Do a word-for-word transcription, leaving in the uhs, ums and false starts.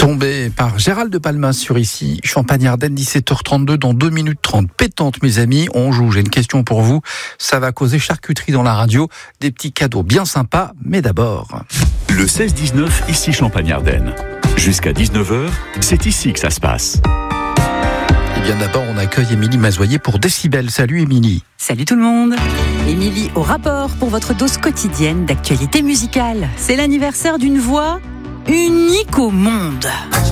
tombé par Gérald de Palmas sur ici, Champagne-Ardenne, dix-sept heures trente-deux, dans deux minutes trente. Pétante, mes amis, on joue. J'ai une question pour vous. Ça va causer charcuterie dans la radio, des petits cadeaux bien sympas, mais d'abord... Le seize dix-neuf, ici Champagne-Ardenne. Jusqu'à dix-neuf heures, c'est ici que ça se passe. Et bien d'abord, on accueille Émilie Mazoyer pour Décibel. Salut Émilie. Salut tout le monde. Émilie au rapport pour votre dose quotidienne d'actualité musicale. C'est l'anniversaire d'une voix unique au monde.